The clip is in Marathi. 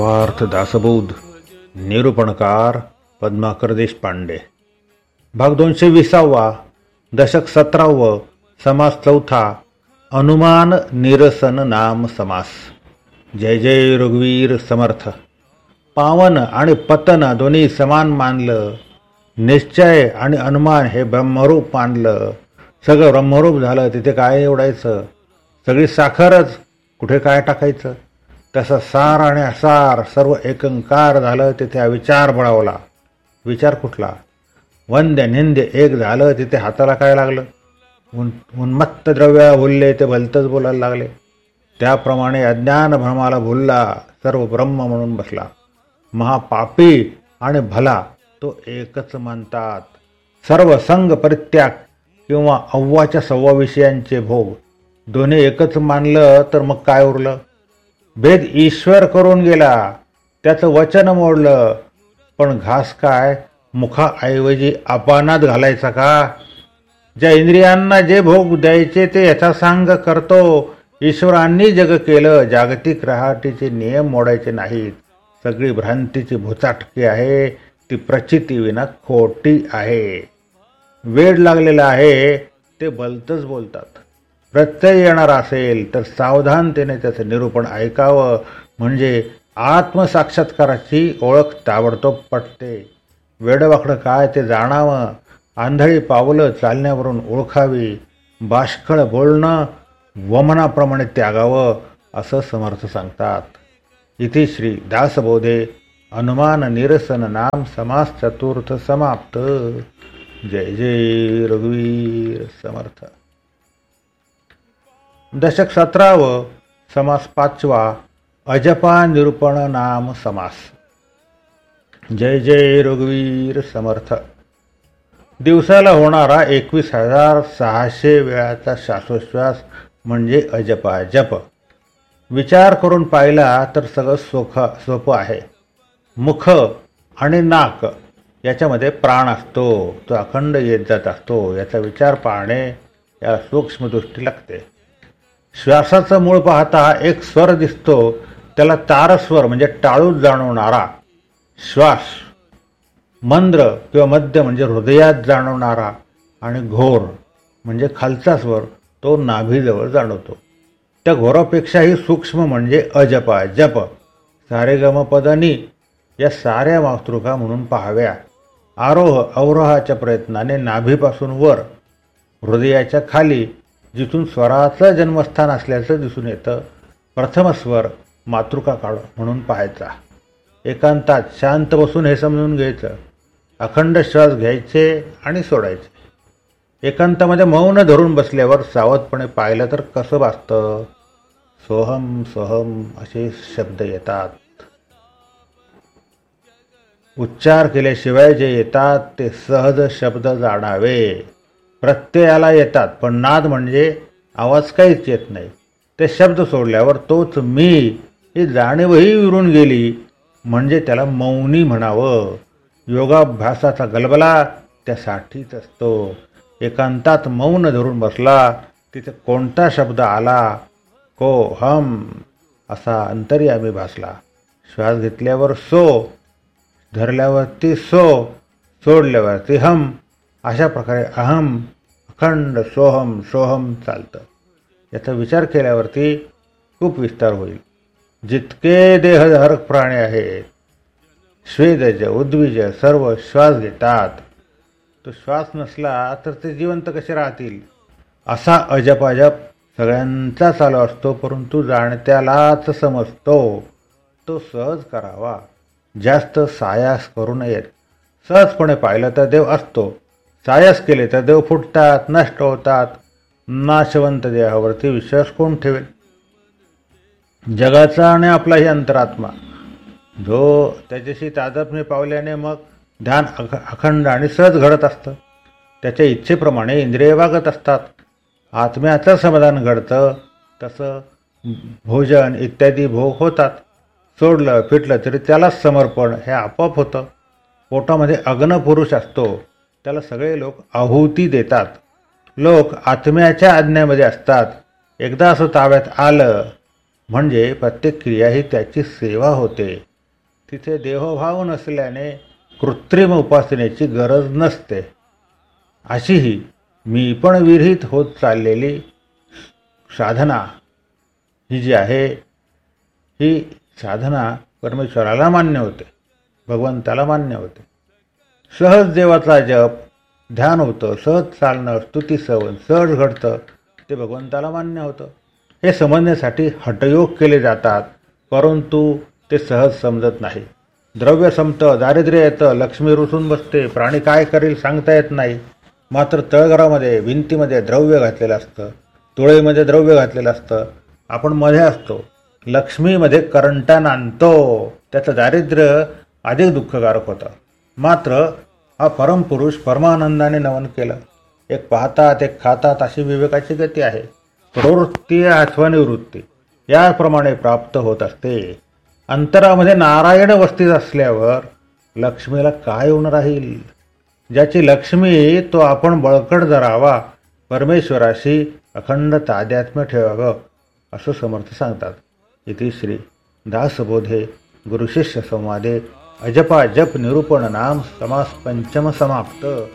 स्वार्थ दासबोध निरूपणकार पद्माकर देशपांडे. भाग 220. दशक 17. समास 4. अनुमान निरसन नाम समास. जय जय रघुवीर समर्थ. पावन आणि पतन दोन्ही समान मानलं. निश्चय आणि अनुमान हे ब्रह्मरूप मानलं. सगळं ब्रह्मरूप झालं, तिथे काय निवडायचं? सगळी साखरच, कुठे काय टाकायचं? तसं सार आणि असार सर्व एकंकार झालं, तिथे अविचार बळावला. विचार कुठला? वंद्य निंद्य एक झालं, तिथे हाताला काय लागलं? उन्मत्त द्रव्य भुलले ते भलतंच बोलायला लागले. त्याप्रमाणे अज्ञान भ्रमाला भुलला, सर्व ब्रह्म म्हणून बसला. महापापी आणि भला तो एकच मानतात. सर्व संग परित्याग किंवा अव्वाच्या सव्वा विषयांचे भोग दोन्ही एकच मानलं तर मग काय उरलं? भेद ईश्वर करून गेला, त्याचं वचन मोडलं. पण घास काय मुखाऐवजी अपानात घालायचा का? ज्या इंद्रियांना जे भोग द्यायचे ते यथासांग करतो. ईश्वरांनी जग केलं, जागतिक रहाटीचे नियम मोडायचे नाहीत. सगळी भ्रांतीची भुचाटकी आहे, ती प्रचिती विना खोटी आहे. वेड लागलेला आहे ते भलतंच बोलतात. प्रत्यय येणार असेल तर सावधानतेने त्याचं निरूपण ऐकावं, म्हणजे आत्मसाक्षात्काराची ओळख ताबडतोब पटते. वेडवाकडं काय ते जाणावं. आंधळी पावलं चालण्यावरून ओळखावी. बाष्कळ बोलणं वमनाप्रमाणे त्यागावं, असं समर्थ सांगतात. इति श्री दासबोधे अनुमान निरसन नाम समास 4 समाप्त. जय जय रघुवीर समर्थ. दशक 17. समास 5. अजपा निरूपण नाम समास. जय जय रघुवीर समर्थ. दिवसाला होणारा 21,600 वेळाचा श्वासोश्वास म्हणजे अजपा जप. विचार करून पाहिला तर सगळं सोपं आहे. मुख आणि नाक याच्यामध्ये प्राण असतो, तो अखंड येत जात असतो. याचा विचार पाहणे या सूक्ष्म दृष्टी लागते. श्वासाचं मूळ पाहता एक स्वर दिसतो, त्याला तारस्वर म्हणजे टाळूच जाणवणारा श्वास. मंद्र किंवा मध्य म्हणजे हृदयात जाणवणारा, आणि घोर म्हणजे खालचा स्वर, तो नाभीजवळ जाणवतो. त्या घोरापेक्षाही सूक्ष्म म्हणजे अजपा जप. सारेगमपदनी या साऱ्या मातृका म्हणून पाहाव्या. आरोह अवरोहाच्या प्रयत्नाने नाभीपासून वर हृदयाच्या खाली जिथून स्वराचं जन्मस्थान असल्याचं दिसून येतं, प्रथम स्वर मातृका काळ म्हणून पाहायचा. एकांतात शांत बसून हे समजून घ्यायचं. अखंड श्वास घ्यायचे आणि सोडायचे. एकांतामध्ये मौन धरून बसल्यावर सावधपणे पाहिलं तर कसं भासतं? सोहम सोहम असे शब्द येतात. उच्चार केल्याशिवाय जे येतात ते सहज शब्द जाणावे. प्रत्ययाला येतात, पण नाद म्हणजे आवाज काहीच येत नाही. ते शब्द सोडल्यावर तोच मी ही जाणीवही विरून गेली, म्हणजे त्याला मौनी म्हणावं. योगाभ्यासाचा गलबला त्यासाठीच असतो. एकांतात मौन धरून बसला, तिथे कोणता शब्द आला? को हम असा अंतर्यामी भासला. श्वास घेतल्यावर सो, धरल्यावरती सो, सोडल्यावरती हम, अशा प्रकारे अहम, अखंड, सोहम सोहम चालतं. याचा विचार केल्यावरती खूप विस्तार होईल. जितके देहधारक प्राणी आहेत, स्वेदज उद्विज सर्व श्वास घेतात. तो श्वास नसला तर ते जिवंत कसे राहतील? असा अजपाजप सगळ्यांचा चालू असतो, परंतु जाणत्यालाच समजतो. तो सहज करावा, जास्त सायास करू नयेत. सहजपणे पाहिलं तर देव असतो, सायास केले तर देव फुटतात, नष्ट होतात. नाशवंत देहावरती विश्वास कोण ठेवेल? जगाचा आणि आपलाही अंतरात्मा, जो त्याच्याशी तादात्म्य पावल्याने मग ध्यान अखंड आणि सहज घडत असतं. त्याच्या इच्छेप्रमाणे इंद्रिय वागत असतात. आत्म्याचं समाधान घडतं. तसं भोजन इत्यादी भोग होतात. सोडलं फिटलं तरी त्यालाच समर्पण हे आपोआप होतं. पोटामध्ये अग्नपुरुष असतो, त्याला सगळे लोक आहुती देतात. लोक आत्म्याच्या आज्ञेमध्ये असतात. एकदा असं ताब्यात आलं म्हणजे प्रत्येक क्रिया ही त्याची सेवा होते. तिथे देहभाव नसल्याने कृत्रिम उपासनेची गरज नसते. अशी ही मी पण विरहित होत चाललेली साधना ही जी आहे, ही साधना परमेश्वराला मान्य होते, भगवंताला मान्य होते. सहज देवाचा जप, ध्यान होतं, सहज चालणं, स्तुती सवन सहज घडतं, ते भगवंताला मान्य होतं. हे समजण्यासाठी हठयोग केले जातात, परंतु ते सहज समजत नाही. द्रव्य संपतं, दारिद्र्य येतं, लक्ष्मी रुसून बसते, प्राणी काय करेल सांगता येत नाही. मात्र तळघरामध्ये भिंतीमध्ये द्रव्य घातलेलं असतं, तुळईमध्ये द्रव्य घातलेलं असतं, आपण मध्ये असतो, लक्ष्मीमध्ये करंटा नांदतो, त्याचं दारिद्र्य अधिक दुःखकारक होतं. मात्र हा परमपुरुष परमानंदाने नमन केलं. एक पाहतात एक खातात अशी विवेकाची गती आहे. प्रवृत्ती अथवा निवृत्ती याप्रमाणे प्राप्त होत असते. अंतरामध्ये नारायण वस्तीत असल्यावर लक्ष्मीला काय होऊन राहील? ज्याची लक्ष्मी तो आपण बळकट धरावा, परमेश्वराशी अखंड तादात्म्य ठेवावं, असं समर्थ सांगतात. इति श्री दासबोधे गुरुशिष्य संवादे अजपा जप निरूपण नाम समास पंचम समाप्त.